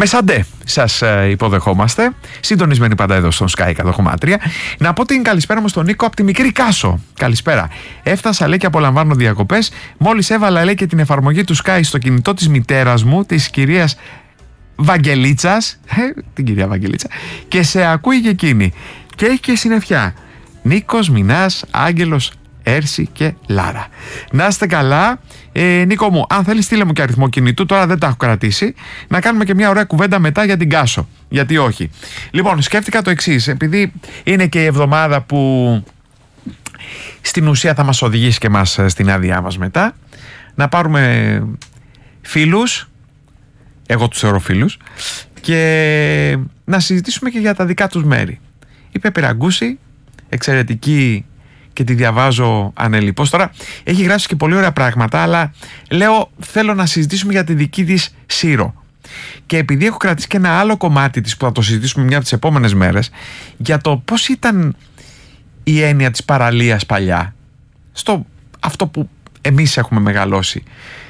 Με σαντέ σας υποδεχόμαστε, συντονισμένοι πάντα εδώ στον Sky 100,3. Να πω την καλησπέρα μου στον Νίκο από τη μικρή Κάσο. Καλησπέρα. Έφτασα, λέει, και απολαμβάνω διακοπές. Μόλις έβαλα, λέει, και την εφαρμογή του Sky στο κινητό της μητέρας μου, της κυρίας Βαγγελίτσας, την κυρία Βαγγελίτσα, και σε ακούει και εκείνη. Και έχει και συννεφιά. Νίκος, Μινάς, Άγγελος, Έρση και Λάρα. Να είστε καλά. Νίκο μου, αν θέλεις στείλε μου και αριθμό κινητού. Τώρα δεν τα έχω κρατήσει. Να κάνουμε και μια ωραία κουβέντα μετά για την Κάσο. Γιατί όχι. Λοιπόν, σκέφτηκα το εξής. Επειδή είναι και η εβδομάδα που στην ουσία θα μας οδηγήσει και μας στην άδειά μας μετά, να πάρουμε φίλους, εγώ τους θεωρώ φίλους, και να συζητήσουμε και για τα δικά τους μέρη. Η Πέπη Ραγκούση, εξαιρετική, και τη διαβάζω ανελιπώς. Τώρα έχει γράψει και πολύ ωραία πράγματα, αλλά λέω θέλω να συζητήσουμε για τη δική της Σύρο. Και επειδή έχω κρατήσει και ένα άλλο κομμάτι της που θα το συζητήσουμε μια από τις επόμενες μέρες, για το πώς ήταν η έννοια της παραλίας παλιά, στο αυτό που εμείς έχουμε μεγαλώσει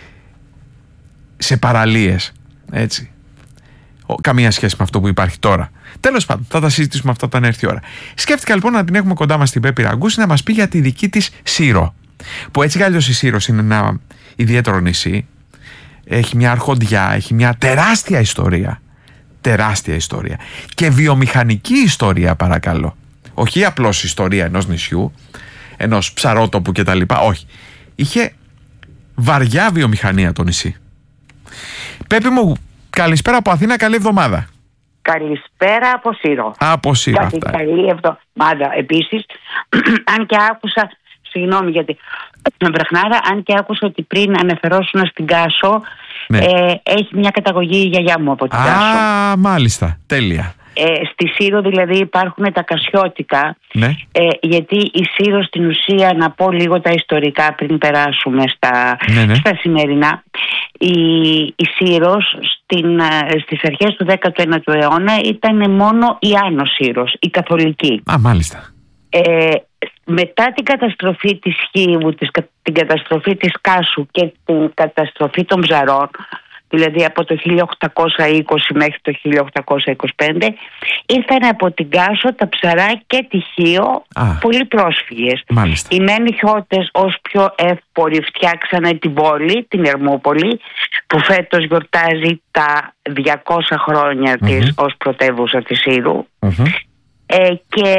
σε παραλίες, έτσι, καμία σχέση με αυτό που υπάρχει τώρα. Τέλος πάντων, θα τα συζητήσουμε αυτά όταν έρθει η ώρα. Σκέφτηκα λοιπόν να την έχουμε κοντά μας την Πέπη Ραγκούση να μας πει για τη δική της Σύρο. Που έτσι κι αλλιώς η Σύρος είναι ένα ιδιαίτερο νησί. Έχει μια αρχοντιά, έχει μια τεράστια ιστορία. Τεράστια ιστορία. Και βιομηχανική ιστορία, παρακαλώ. Όχι απλώς ιστορία ενός νησιού, ενός ψαρότοπου κτλ. Όχι. Είχε βαριά βιομηχανία το νησί. Πέπη μου, καλησπέρα από Αθήνα, καλή εβδομάδα. Καλησπέρα από Σύρο. Από Σύρο αυτά. Καλή εβδομάδα. Επίσης, αν και άκουσα, συγγνώμη γιατί βραχνάρα, αν και άκουσα ότι πριν αναφερόσουν στην Κάσο, ναι, έχει μια καταγωγή η γιαγιά μου από την Κάσο. Α, μάλιστα. Τέλεια. Στη Σύρο δηλαδή υπάρχουν τα Κασιώτικα, ναι, γιατί η Σύρο στην ουσία, να πω λίγο τα ιστορικά πριν περάσουμε στα σημερινά. Η Σύρος στις αρχές του 19ου αιώνα ήταν μόνο η Άνω Σύρος, η καθολική. Α, μάλιστα. Μετά την καταστροφή της Χίβου, την καταστροφή της Κάσου και την καταστροφή των Ψαρών, δηλαδή από το 1820 μέχρι το 1825, ήρθαν από την Κάσο, τα Ψαρά και τη Χίο πολλοί πρόσφυγες. Μάλιστα. Οι μεν νησιώτες ως πιο εύποροι φτιάξανε την πόλη, την Ερμούπολη, που φέτος γιορτάζει τα 200 χρόνια της ως πρωτεύουσα της Σύρου. Και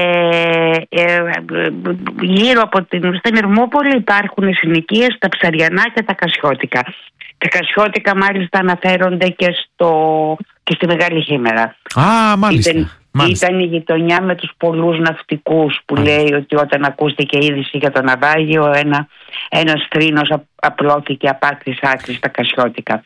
γύρω από στην Ερμούπολη υπάρχουν συνοικίες, τα Ψαριανά και τα Κασιώτικα. Τα Κασιώτικα μάλιστα αναφέρονται και στη Μεγάλη Χήμερα. Α, μάλιστα. Ήταν η γειτονιά με τους πολλούς ναυτικούς που λέει ότι όταν ακούστηκε είδηση για το ναυάγιο ένας θρήνος απλώθηκε απ' άκρης άκρης στα Κασιώτικα.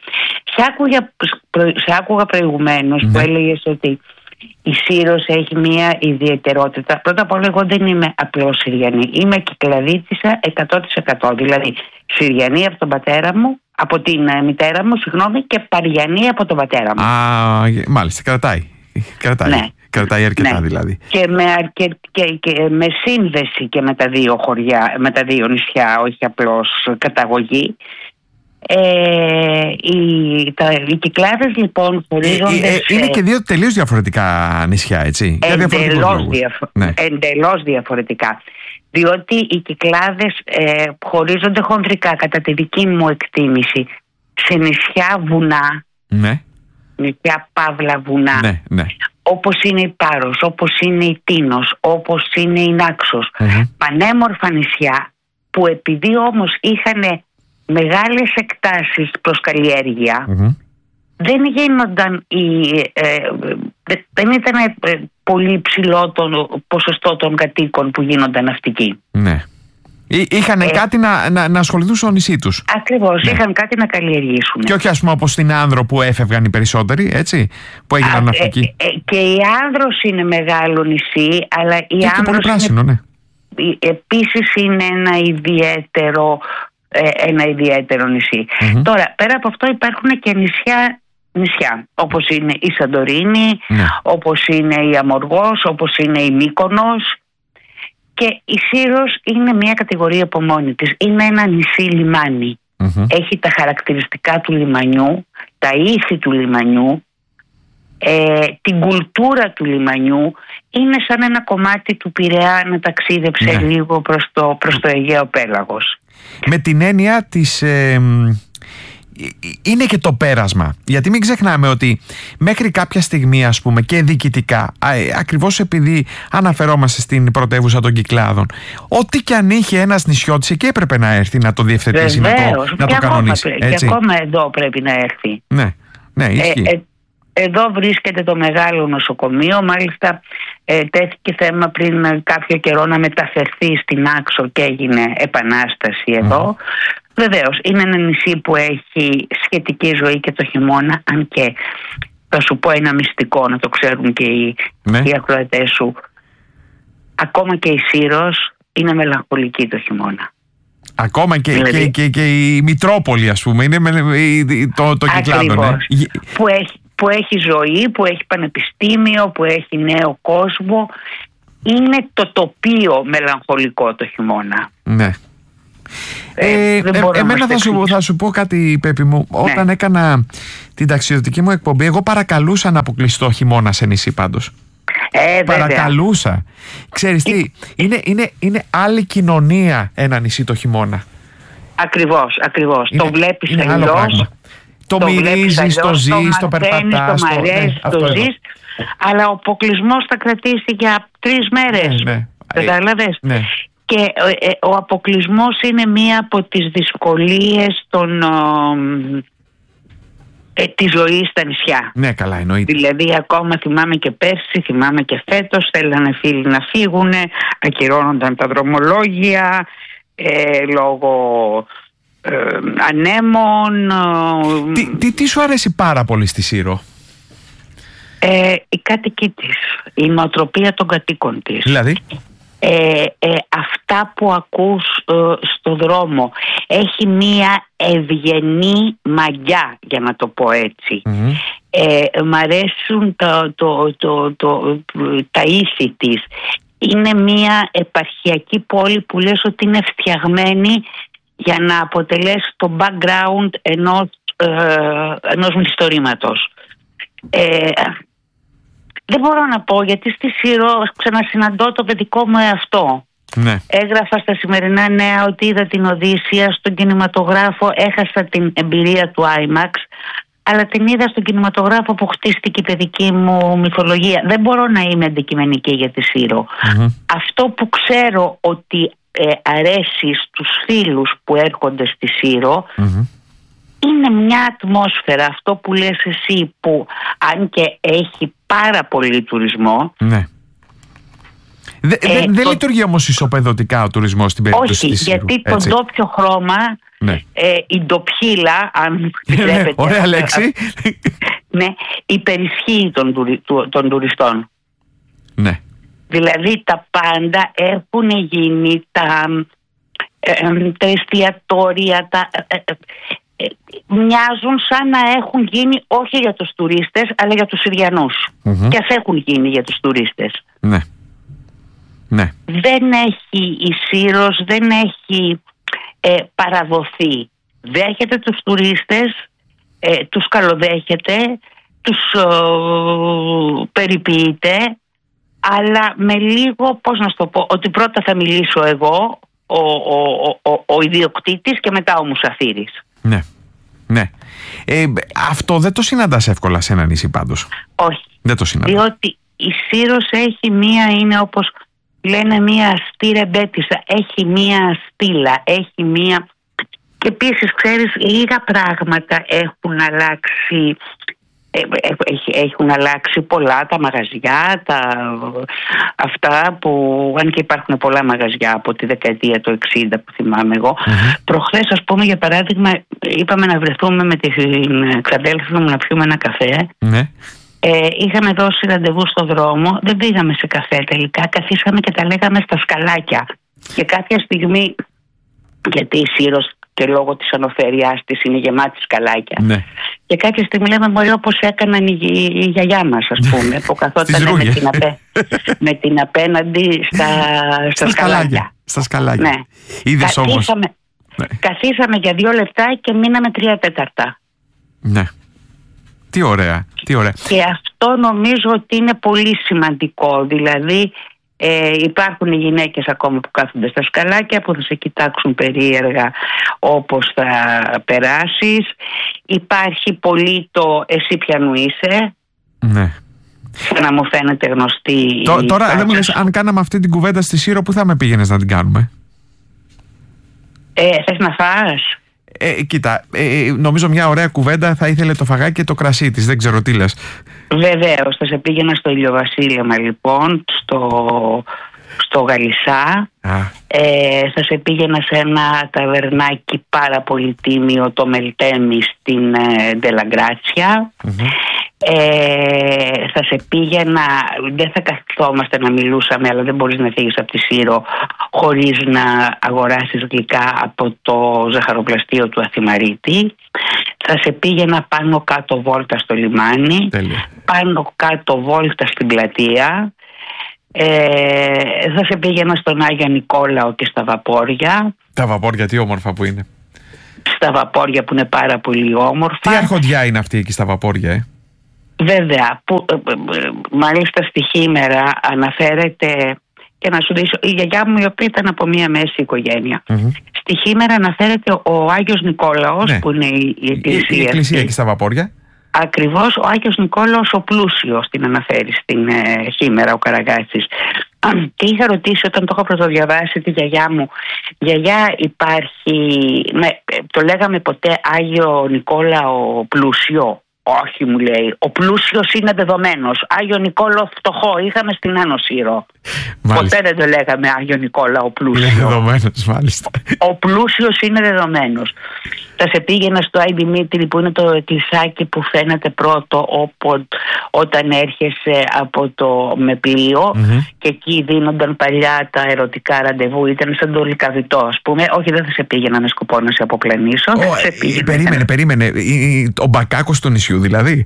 Σε άκουγα προηγουμένως που έλεγες ότι η Σύρος έχει μια ιδιαιτερότητα. Πρώτα απ' όλα, εγώ δεν είμαι απλώς Συριανή. Είμαι Κυκλαδίτισσα 100%. Δηλαδή Συριανή από τον πατέρα μου, από την μητέρα μου, συγγνώμη, και Παριανή από τον πατέρα μου. Α, μάλιστα, κρατάει. Ναι. Κρατάει αρκετά, ναι, δηλαδή. Και με σύνδεση και με τα δύο χωριά, με τα δύο νησιά, όχι απλώς καταγωγή. Οι Κυκλάδες λοιπόν χωρίζονται είναι και δύο τελείως διαφορετικά νησιά, έτσι. Εντελώς διαφορετικά. Διότι οι Κυκλάδες χωρίζονται χονδρικά, κατά τη δική μου εκτίμηση, σε νησιά βουνά, ναι, νησιά παύλα βουνά, ναι, ναι, όπως είναι η Πάρος, όπως είναι η Τίνος, όπως είναι η Νάξος. Πανέμορφα νησιά που επειδή όμως είχαν μεγάλες εκτάσεις προς καλλιέργεια, δεν γίνονταν δεν ήταν πολύ υψηλό το ποσοστό των κατοίκων που γίνονταν ναυτικοί. Ναι. Είχαν κάτι να ασχοληθούν στο νησί τους. Ακριβώς, ναι, είχαν κάτι να καλλιεργήσουν. Και όχι, ας πούμε, όπως στην Άνδρο που έφευγαν οι περισσότεροι, έτσι, που έγιναν ναυτικοί. Και η Άνδρος είναι μεγάλο νησί, αλλά η Άνδρος πολύ πράσινο, ναι, επίσης είναι ένα ιδιαίτερο νησί. Τώρα, πέρα από αυτό υπάρχουν και νησιά, όπως είναι η Σαντορίνη, όπως είναι η Αμοργός, όπως είναι η Μύκονος, και η Σύρος είναι μια κατηγορία από μόνη της. Είναι ένα νησί λιμάνι. Έχει τα χαρακτηριστικά του λιμανιού, τα ήθη του λιμανιού, την κουλτούρα του λιμανιού, είναι σαν ένα κομμάτι του Πειραιά να ταξίδεψε λίγο προς το Αιγαίο πέλαγος. Με την έννοια της... είναι και το πέρασμα, γιατί μην ξεχνάμε ότι μέχρι κάποια στιγμή, ας πούμε, και διοικητικά, ακριβώς επειδή αναφερόμαστε στην πρωτεύουσα των Κυκλάδων, ό,τι και αν είχε ένας νησιώτης εκεί έπρεπε να έρθει να το διευθετήσει, να το κανονίσει. Και ακόμα εδώ πρέπει να έρθει. Ναι, ισχύει. Εδώ βρίσκεται το μεγάλο νοσοκομείο, μάλιστα τέθηκε θέμα πριν κάποιο καιρό να μεταφερθεί στην Άξο και έγινε επανάσταση εδώ. Βεβαίως, είναι ένα νησί που έχει σχετική ζωή και το χειμώνα, αν και θα σου πω ένα μυστικό, να το ξέρουν και οι ακροατές σου. Ακόμα και η Σύρος είναι μελαγχολική το χειμώνα. Ακόμα και, δηλαδή, και η Μητρόπολη, ας πούμε, είναι το Κυκλάδων. Που έχει ζωή, που έχει πανεπιστήμιο, που έχει νέο κόσμο. Είναι το τοπίο μελαγχολικό το χειμώνα. Ναι. Εμένα θα σου πω κάτι, Πέπη μου. Όταν έκανα την ταξιδιωτική μου εκπομπή, εγώ παρακαλούσα να αποκλειστώ χειμώνα σε νησί πάντως. Παρακαλούσα. Ξέρεις τι, είναι άλλη κοινωνία ένα νησί το χειμώνα. Ακριβώς. Το βλέπεις αλλιώς. Το μυρίζεις, το ζεις, το περπατάς, το αρέσει, το ζεις. Αλλά ο αποκλεισμός θα κρατήσει για 3 μέρες. Κατάλαβες. Και ο αποκλεισμός είναι μία από τις δυσκολίες της ζωής στα νησιά. Ναι, καλά, εννοείται. Δηλαδή ακόμα θυμάμαι και πέρσι, θυμάμαι και φέτος, θέλανε φίλοι να φύγουν, ακυρώνονταν τα δρομολόγια λόγω ανέμων. Τι σου αρέσει πάρα πολύ στη Σύρο? Η κάτοικη της, η νοοτροπία των κατοίκων της. Δηλαδή? Αυτά που ακούς στο δρόμο. Έχει μία ευγενή μαγιά, για να το πω έτσι. Μ' αρέσουν τα ήθη της. Είναι μία επαρχιακή πόλη που λες ότι είναι φτιαγμένη για να αποτελέσει το background ενός μυθιστορήματος. Δεν μπορώ να πω, γιατί στη Σύρο ξανασυναντώ το παιδικό μου εαυτό. Έγραφα στα σημερινά νέα ότι είδα την Οδύσσεια στον κινηματογράφο, έχασα την εμπειρία του IMAX, αλλά την είδα στον κινηματογράφο που χτίστηκε η παιδική μου μυθολογία. Δεν μπορώ να είμαι αντικειμενική για τη Σύρο. Αυτό που ξέρω ότι αρέσει στους φίλους που έρχονται στη Σύρο είναι μια ατμόσφαιρα, αυτό που λες εσύ, που αν και έχει πάρα πολύ τουρισμό. Δεν λειτουργεί όμως ισοπεδωτικά ο τουρισμός στην περίπτωση της Σύρου. Γιατί το ντόπιο χρώμα, η ντοπιίλα, αν επιτρέπετε, ωραία λέξη, υπερισχύει των τουριστών. Δηλαδή τα πάντα έχουν γίνει, τα εστιατόρια, μοιάζουν σαν να έχουν γίνει όχι για τους τουρίστες, αλλά για τους Συριανούς. Και ας έχουν γίνει για τους τουρίστες. Δεν έχει η Σύρος, δεν έχει παραδοθεί. Δέχεται τους τουρίστες, τους καλοδέχεται, τους περιποιείται, αλλά με λίγο, πώς να σου το πω, ότι πρώτα θα μιλήσω εγώ, ο ιδιοκτήτης, και μετά ο μουσαφίρης. Ναι. Αυτό δεν το συναντάς εύκολα σε ένα νησί πάντως. Όχι. Δεν το συναντάς. Διότι η Σύρος έχει μία, είναι όπως λένε, μία αστή ρεμπέτισσα. Έχει μία στήλα, έχει μία... Και επίσης, ξέρεις, λίγα πράγματα έχουν αλλάξει. Έχουν αλλάξει πολλά, τα μαγαζιά, αυτά που, αν και υπάρχουν πολλά μαγαζιά από τη δεκαετία του 60 που θυμάμαι εγώ. Προχθές, ας πούμε, για παράδειγμα, είπαμε να βρεθούμε με την ξαδέλφη μου να πιούμε ένα καφέ. Είχαμε δώσει ραντεβού στο δρόμο, δεν πήγαμε σε καφέ τελικά, καθίσαμε και τα λέγαμε στα σκαλάκια. Και κάποια στιγμή, γιατί η Σύρος και λόγω της ανοφέριάς της είναι γεμάτη σκαλάκια. Και κάποια στιγμή λέμε, μωρέ, όπως έκαναν η γιαγιά μας, ας πούμε, που καθόταν με την απέναντι στα σκαλάκια. Στα σκαλάκια. Είδες όμως. Καθίσαμε για 2 λεπτά και μείναμε 3 τέταρτα. Τι ωραία, τι ωραία. Και αυτό νομίζω ότι είναι πολύ σημαντικό. Δηλαδή υπάρχουν γυναίκες ακόμα που κάθονται στα σκαλάκια, που θα σε κοιτάξουν περίεργα όπως θα περάσεις. Υπάρχει πολύ το εσύ ποιανού είσαι. Ναι. Να μου φαίνεται γνωστή. Τώρα δεν μου λες, αν κάναμε αυτή την κουβέντα στη Σύρο, πού θα με πήγαινες να την κάνουμε? Θες να φας? Κοίτα, νομίζω μια ωραία κουβέντα θα ήθελε το φαγάκι και το κρασί της. Δεν ξέρω τι λες. Βεβαίως, θα σε πήγαινα στο ηλιοβασίλεμα λοιπόν, στο Γαλισσά. Θα σε πήγαινα σε ένα ταβερνάκι πάρα πολύ τίμιο, το Μελτέμι, στην Ντελαγκράτσια. Θα σε πήγαινα, δεν θα καθόμαστε να μιλούσαμε, αλλά δεν μπορείς να φύγεις από τη Σύρο χωρίς να αγοράσεις γλυκά από το ζαχαροπλαστείο του Αθημαρίτη. Θα σε πήγαινα πάνω κάτω βόλτα στο λιμάνι. Τέλεια. Πάνω κάτω βόλτα στην πλατεία. Θα σε πήγαινα στον Άγιο Νικόλαο και στα βαπόρια. Τα βαπόρια τι όμορφα που είναι. Στα βαπόρια που είναι πάρα πολύ όμορφα. Τι αρχοντιά είναι αυτή εκεί στα βαπόρια, Βέβαια, που μάλιστα στη Χήμερα αναφέρεται, και να σου δεις, η γιαγιά μου η οποία ήταν από μια μέση οικογένεια. Στη Χήμερα αναφέρεται ο Άγιος Νικόλαος, ναι, που είναι η εκκλησία. Η εκκλησία εκεί στα βαπόρια. Ακριβώς, ο Άγιος Νικόλαος ο πλούσιος την αναφέρει στην Χήμερα, ο Καραγκάτσης. Και είχα ρωτήσει όταν το έχω πρωτοδιαβάσει τη γιαγιά μου, γιαγιά υπάρχει, το λέγαμε ποτέ Άγιο Νικόλαο πλούσιο? Όχι, μου λέει, ο πλούσιος είναι δεδομένος. Άγιο Νικόλαο φτωχό είχαμε στην Άνω Σύρο. Ποτέ δεν το λέγαμε Άγιο Νικόλαο ο πλούσιος. Είναι δεδομένος, μάλιστα. Ο πλούσιος είναι δεδομένος. Θα σε πήγαινα στο Άι Δημήτρη, που είναι το εκκλησάκι που φαίνεται πρώτο όταν έρχεσαι από το με πλοίο, και εκεί δίνονταν παλιά τα ερωτικά ραντεβού, ήταν σαν το Λυκαβητό, ας πούμε. Όχι, δεν θα σε πήγαινα με σκοπό να σε αποπλανήσω. Περίμενε. Ο Μπακάκος του νησιού δηλαδή.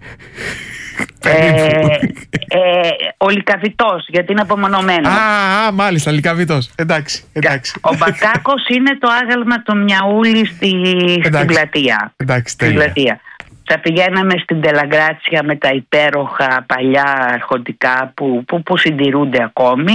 Ο Λυκαβητός, γιατί είναι απομονωμένο. Μάλιστα, Λυκαβητός. Εντάξει. Ο Μπακάκος είναι το άγαλμα του Μιαούλη στην πλατεία. Εντάξει, πλατεία. Θα πηγαίναμε στην Ντελαγκράτσια με τα υπέροχα παλιά αρχοντικά που συντηρούνται ακόμη.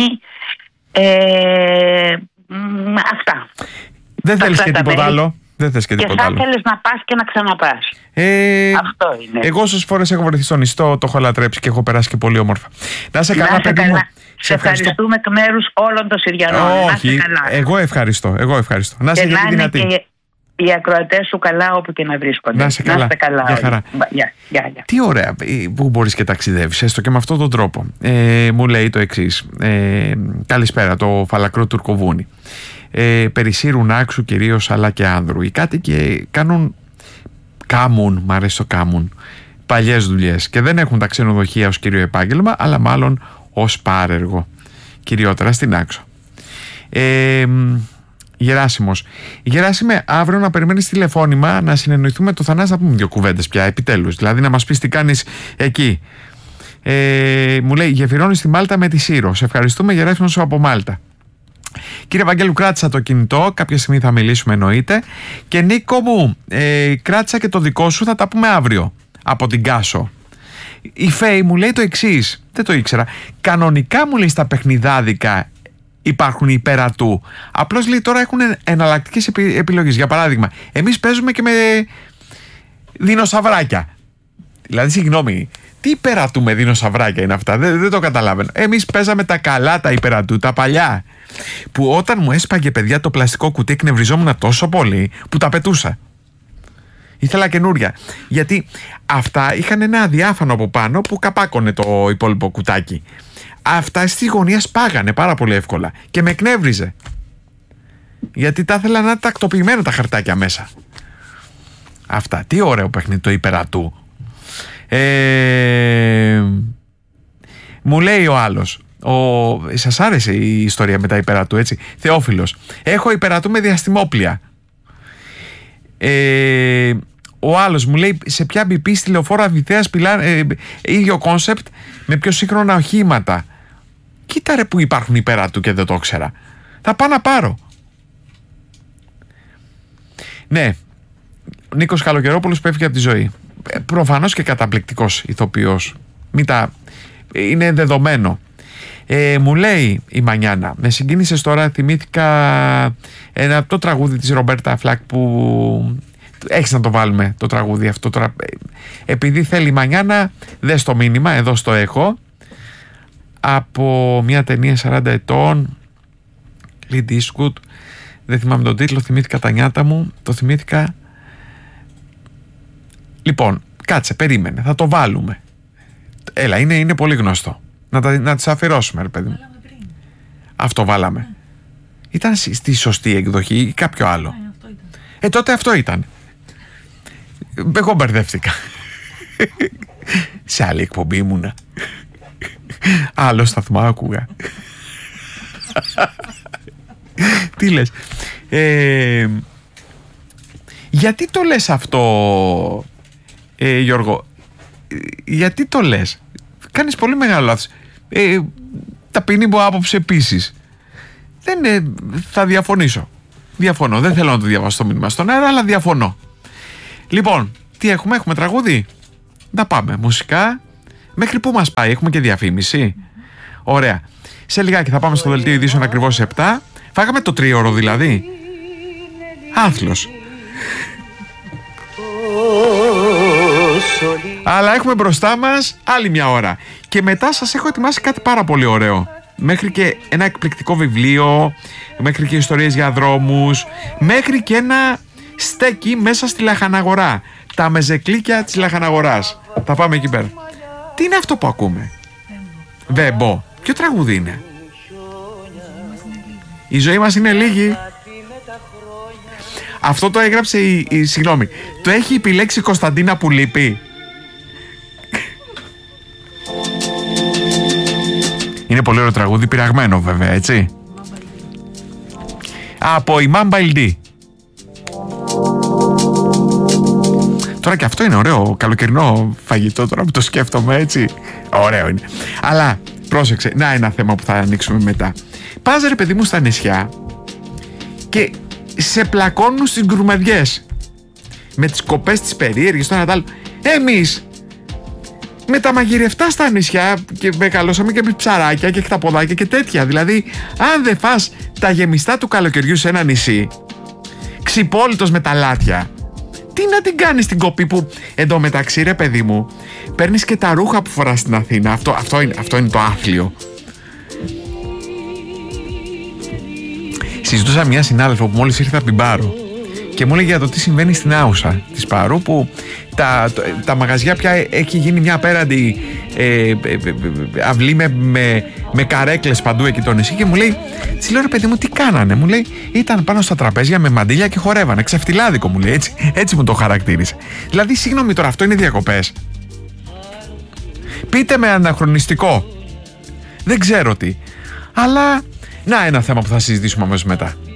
Αυτά. Δεν θέλεις και τίποτα άλλο? Δεν θες και τίποτα άλλο? Και θα ήθελες να πας και να ξαναπάς. Αυτό είναι. Εγώ όσες φορές έχω βρεθεί στο νηστό, το έχω λατρέψει και έχω περάσει και πολύ όμορφα. Να σε καλά, παιδί μου. Σε ευχαριστούμε εκ μέρους όλων των Συριανών. Όχι, εγώ ευχαριστώ. Να είσαι και δυνατή. Και οι ακροατές σου καλά όπου και να βρίσκονται. Να είσαι καλά. Για χαρά. Τι ωραία που μπορείς και ταξιδεύεις, έστω και με αυτόν τον τρόπο. Μου λέει το εξής. Καλησπέρα, το φαλακρό τουρκοβούνι. Περισσύρου Νάξου κυρίως, αλλά και Άνδρου. Οι κάτοικοι κάμουν, μ' αρέσει το κάμουν, παλιές δουλειές και δεν έχουν τα ξενοδοχεία ως κύριο επάγγελμα, αλλά μάλλον ως πάρεργο, κυριότερα στην Άξο. Γεράσιμος. Γεράσιμε, αύριο να περιμένεις τηλεφώνημα να συνεννοηθούμε το Θανάση, να πούμε δύο κουβέντες πια, επιτέλους. Δηλαδή να μας πεις τι κάνεις εκεί. Μου λέει, γεφυρώνεις τη Μάλτα με τη Σύρο. Σε ευχαριστούμε, Γεράσιμος από Μάλτα. Κύριε Βαγγέλου, κράτησα το κινητό. Κάποια στιγμή θα μιλήσουμε, εννοείται. Και Νίκο μου, κράτησα και το δικό σου. Θα τα πούμε αύριο από την Κάσο. Η Φέη μου λέει το εξής. Δεν το ήξερα. Κανονικά, μου λέει, στα παιχνιδάδικα υπάρχουν υπερατού. Απλώς λέει τώρα έχουν εναλλακτικές επιλογές. Για παράδειγμα, εμείς παίζουμε και με δεινοσαυράκια. Δηλαδή, συγγνώμη, τι υπερατού με δεινοσαυράκια είναι αυτά? Δεν το καταλαβαίνω. Εμείς παίζαμε τα καλά, τα υπερατού, τα παλιά. Που όταν μου έσπαγε, παιδιά, το πλαστικό κουτί, εκνευριζόμουν τόσο πολύ που τα πετούσα. Ήθελα καινούρια. Γιατί αυτά είχαν ένα αδιάφανο από πάνω που καπάκωνε το υπόλοιπο κουτάκι. Αυτά στη γωνία σπάγανε πάρα πολύ εύκολα και με εκνεύριζε. Γιατί τα ήθελα να είναι τακτοποιημένα τα χαρτάκια μέσα. Αυτά. Τι ωραίο παιχνίδι το υπερατού. Μου λέει ο άλλος, σας άρεσε η ιστορία με τα υπερατού, έτσι? Θεόφιλος. Έχω υπερατού με διαστημόπλια. Ο άλλος μου λέει, σε ποια BP στη Λεωφόρο Αβυθέας ίδιο κόνσεπτ με πιο σύγχρονα οχήματα. Κοίτα ρε που υπάρχουν υπερατού και δεν το ήξερα. Θα πάω να πάρω. Ναι, Νίκος Καλοκαιρόπουλος που έφυγε από τη ζωή. προφανώς και καταπληκτικός ηθοποιός. Είναι δεδομένο. Μου λέει η Μανιάνα, με συγκίνησες τώρα, θυμήθηκα το τραγούδι της Ρομπέρτα Φλακ που έχεις να το βάλουμε το τραγούδι αυτό τώρα, επειδή θέλει η Μανιάνα. Δες το μήνυμα, εδώ στο έχω, από μια ταινία 40 ετών, Clint Eastwood, δεν θυμάμαι τον τίτλο, θυμήθηκα τα νιάτα μου, το θυμήθηκα. Λοιπόν, κάτσε, περίμενε, θα το βάλουμε. Έλα, είναι πολύ γνωστό. Να τις αφιερώσουμε, ρε παιδί μου. Αυτό βάλαμε. Ήταν στη σωστή εκδοχή ή κάποιο άλλο? Αυτό ήταν. Τότε αυτό ήταν. Εγώ μπερδεύτηκα. Σε άλλη εκπομπή ήμουνα. Άλλο σταθμό άκουγα. Τι λες? Γιατί το λες αυτό, Γιώργο? Γιατί το λες? Κάνεις πολύ μεγάλο λάθος. Ταπεινή μου άποψη επίσης. Θα διαφωνήσω. Διαφωνώ. Δεν θέλω να το διαβάσω το μήνυμα στον αέρα, αλλά διαφωνώ. Λοιπόν, τι έχουμε τραγούδι? Να πάμε. Μουσικά. Μέχρι πού μας πάει? Έχουμε και διαφήμιση. Ωραία. Σε λιγάκι θα πάμε στο δελτίο ειδήσεων ακριβώς 7. Φάγαμε το 3ωρο δηλαδή. Άθλος. Αλλά έχουμε μπροστά μας άλλη μια ώρα. Και μετά σας έχω ετοιμάσει κάτι πάρα πολύ ωραίο. Μέχρι και ένα εκπληκτικό βιβλίο, μέχρι και ιστορίες για δρόμους, μέχρι και ένα στέκι μέσα στη λαχαναγορά. Τα μεζεκλίκια της λαχαναγοράς. Θα πάμε εκεί πέρα. Τι είναι αυτό που ακούμε? Βέμπο. Ποιο τραγούδι είναι? Η ζωή μας είναι λίγη. Αυτό το έγραψε συγγνώμη, το έχει επιλέξει η Κωνσταντίνα που λείπει. Είναι πολύ ωραίο τραγούδι, πειραγμένο βέβαια, έτσι. Από η Mamba LD. Τώρα και αυτό είναι ωραίο, καλοκαιρινό φαγητό, τώρα που το σκέφτομαι, έτσι. Ωραίο είναι. Αλλά πρόσεξε, να ένα θέμα που θα ανοίξουμε μετά. Πας, ρε παιδί μου, στα νησιά και σε πλακώνουν στις γκουρμαδιές με τις κοπές τις περίεργες, το ένα τ' άλλο. Εμείς με τα μαγειρευτά στα νησιά και μεγαλώσαμε και με ψαράκια και χταποδάκια και τέτοια. Δηλαδή, αν δεν φας τα γεμιστά του καλοκαιριού σε ένα νησί, ξυπόλυτος με τα λάτια, τι να την κάνεις την κοπή που εντωμεταξύ, ρε παιδί μου, παίρνεις και τα ρούχα που φοράς στην Αθήνα. Αυτό είναι το άθλιο. Συζητούσα μια συνάδελφο που μόλις ήρθε από την Πάρο και μου έλεγε για το τι συμβαίνει στην Άουσα της Πάρου, που τα μαγαζιά πια έχει γίνει μια απέραντη αυλή με καρέκλες παντού εκεί το νησί, και μου λέει, της λέω, ρε παιδί μου, τι κάνανε? Μου λέει, ήταν πάνω στα τραπέζια με μαντήλια και χορεύανε. Ξεφτιλάδικο, μου λέει, έτσι μου το χαρακτήρισε. Δηλαδή, συγγνώμη τώρα, αυτό είναι διακοπές? Πείτε με αναχρονιστικό. Δεν ξέρω τι. Αλλά να ένα θέμα που θα συζητήσουμε αμέσως μετά.